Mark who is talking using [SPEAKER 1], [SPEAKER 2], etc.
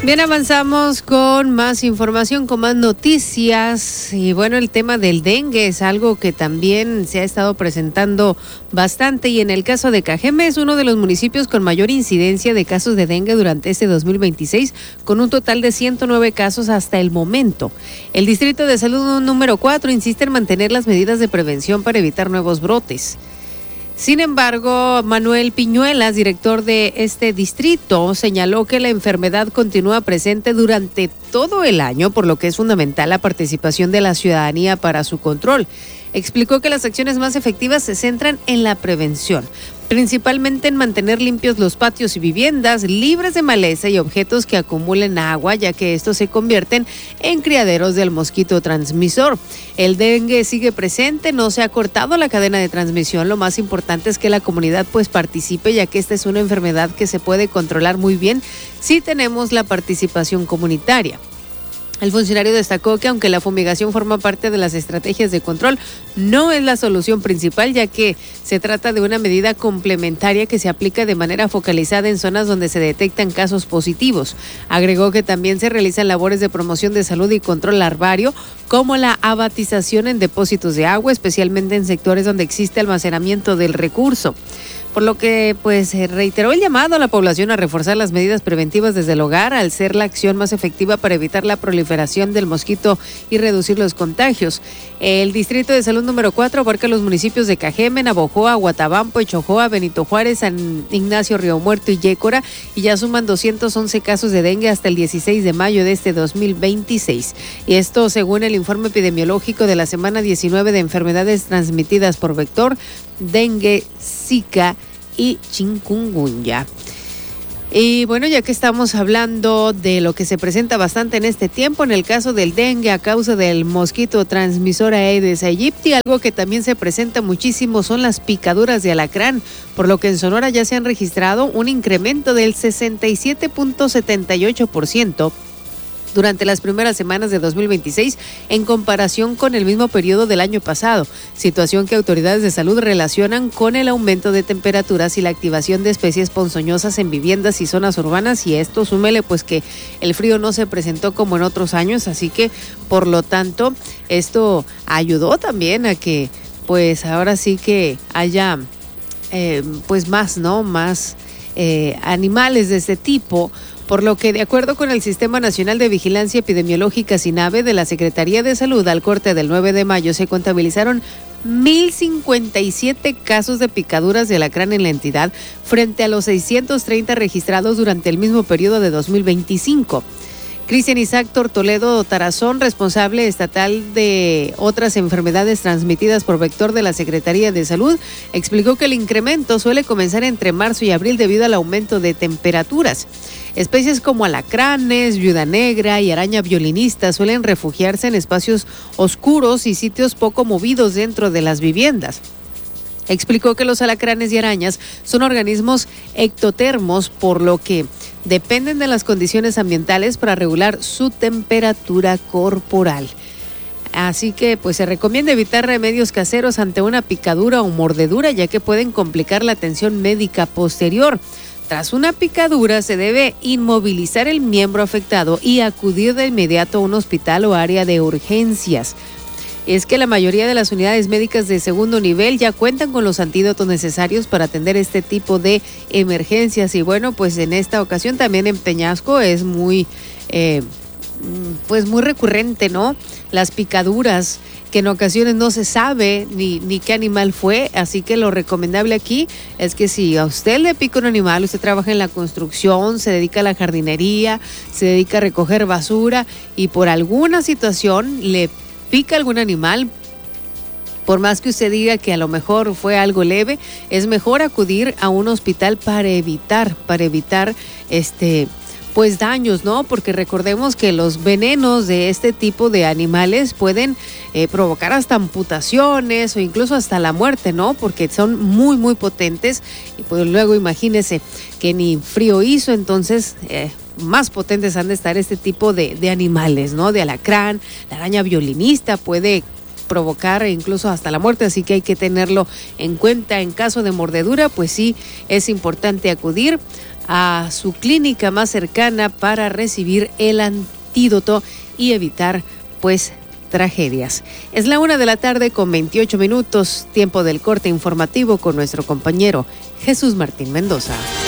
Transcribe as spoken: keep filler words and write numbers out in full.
[SPEAKER 1] Bien, avanzamos con más información, con más noticias. Y bueno, el tema del dengue es algo que también se ha estado presentando bastante. Y en el caso de Cajeme, es uno de los municipios con mayor incidencia de casos de dengue durante este dos mil veintiséis, con un total de ciento nueve casos hasta el momento. El Distrito de Salud número cuatro insiste en mantener las medidas de prevención para evitar nuevos brotes. Sin embargo, Manuel Piñuelas, director de este distrito, señaló que la enfermedad continúa presente durante todo el año, por lo que es fundamental la participación de la ciudadanía para su control. Explicó que las acciones más efectivas se centran en la prevención, principalmente en mantener limpios los patios y viviendas, libres de maleza y objetos que acumulen agua, ya que estos se convierten en criaderos del mosquito transmisor. El dengue sigue presente, no se ha cortado la cadena de transmisión. Lo más importante es que la comunidad pues participe, ya que esta es una enfermedad que se puede controlar muy bien si tenemos la participación comunitaria. El funcionario destacó que aunque la fumigación forma parte de las estrategias de control, no es la solución principal, ya que se trata de una medida complementaria que se aplica de manera focalizada en zonas donde se detectan casos positivos. Agregó que también se realizan labores de promoción de salud y control larvario, como la abatización en depósitos de agua, especialmente en sectores donde existe almacenamiento del recurso. Por lo que pues reiteró el llamado a la población a reforzar las medidas preventivas desde el hogar, al ser la acción más efectiva para evitar la proliferación del mosquito y reducir los contagios. El Distrito de Salud número cuatro abarca los municipios de Cajeme, Navojoa, Guatabampo, Echojoa, Benito Juárez, San Ignacio, Río Muerto y Yécora, y ya suman doscientos once casos de dengue hasta el dieciséis de mayo de este dos mil veintiséis. Y esto según el informe epidemiológico de la semana diecinueve de enfermedades transmitidas por vector, dengue, zika y chikungunya. Y bueno, ya que estamos hablando de lo que se presenta bastante en este tiempo, en el caso del dengue a causa del mosquito transmisor Aedes aegypti, algo que también se presenta muchísimo son las picaduras de alacrán, por lo que en Sonora ya se han registrado un incremento del sesenta y siete punto setenta y ocho por ciento durante las primeras semanas de dos mil veintiséis en comparación con el mismo periodo del año pasado, situación que autoridades de salud relacionan con el aumento de temperaturas y la activación de especies ponzoñosas en viviendas y zonas urbanas, y esto súmele pues que el frío no se presentó como en otros años, así que por lo tanto esto ayudó también a que pues ahora sí que haya eh, pues más, ¿no? Más eh, animales de este tipo. Por lo que, de acuerdo con el Sistema Nacional de Vigilancia Epidemiológica SINAVE de la Secretaría de Salud, al corte del nueve de mayo se contabilizaron mil cincuenta y siete casos de picaduras de alacrán en la entidad, frente a los seiscientos treinta registrados durante el mismo periodo de dos mil veinticinco. Cristian Isaac Tortoledo Tarazón, responsable estatal de otras enfermedades transmitidas por vector de la Secretaría de Salud, explicó que el incremento suele comenzar entre marzo y abril debido al aumento de temperaturas. Especies como alacranes, viuda negra y araña violinista suelen refugiarse en espacios oscuros y sitios poco movidos dentro de las viviendas. Explicó que los alacranes y arañas son organismos ectotermos, por lo que dependen de las condiciones ambientales para regular su temperatura corporal. Así que pues se recomienda evitar remedios caseros ante una picadura o mordedura, ya que pueden complicar la atención médica posterior. Tras una picadura se debe inmovilizar el miembro afectado y acudir de inmediato a un hospital o área de urgencias. Es que la mayoría de las unidades médicas de segundo nivel ya cuentan con los antídotos necesarios para atender este tipo de emergencias. Y bueno, pues en esta ocasión también en Peñasco es muy, eh, pues muy recurrente, ¿no? Las picaduras, que en ocasiones no se sabe ni, ni qué animal fue, así que lo recomendable aquí es que si a usted le pica un animal, usted trabaja en la construcción, se dedica a la jardinería, se dedica a recoger basura y por alguna situación le pica algún animal, por más que usted diga que a lo mejor fue algo leve, es mejor acudir a un hospital para evitar, para evitar este... pues daños, ¿no? Porque recordemos que los venenos de este tipo de animales pueden eh, provocar hasta amputaciones o incluso hasta la muerte, ¿no? Porque son muy, muy potentes y pues luego imagínese que ni frío hizo, entonces eh, más potentes han de estar este tipo de, de animales, ¿no? De alacrán, la araña violinista puede provocar incluso hasta la muerte, así que hay que tenerlo en cuenta. En caso de mordedura, pues sí, es importante acudir a su clínica más cercana para recibir el antídoto y evitar, pues, tragedias. Es la una de la tarde con veintiocho minutos, tiempo del corte informativo con nuestro compañero Jesús Martín Mendoza.